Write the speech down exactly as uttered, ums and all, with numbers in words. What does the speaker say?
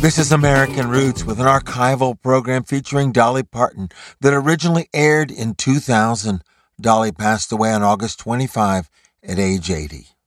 This is American Roots with an archival program featuring Dolly Parton that originally aired in two thousand. Dolly passed away on August twenty-fifth at age eighty.